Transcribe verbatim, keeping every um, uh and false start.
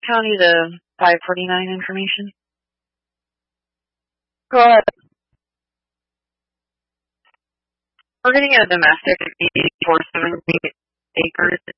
County the five forty-nine information? Go ahead. We're getting a domestic eighty-four seventy acres